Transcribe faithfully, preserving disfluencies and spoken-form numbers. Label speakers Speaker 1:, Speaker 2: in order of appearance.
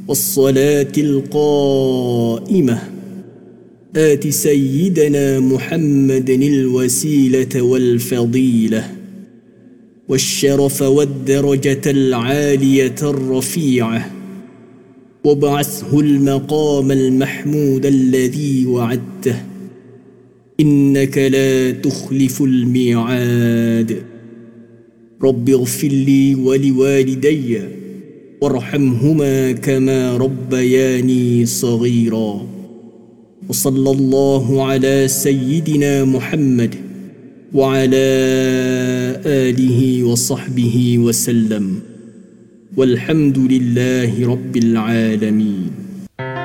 Speaker 1: والصلاة القائمة آت سيدنا محمد الوسيلة والفضيلة والشرف والدرجة العالية الرفيعة، وابعثه المقام المحمود الذي وعدته، إنك لا تخلف الميعاد. رب اغفر لي ولوالدي وارحمهما كما ربياني صغيرا. وصلى الله على سيدنا محمد وعلى آله وصحبه وسلم، والحمد لله رب العالمين.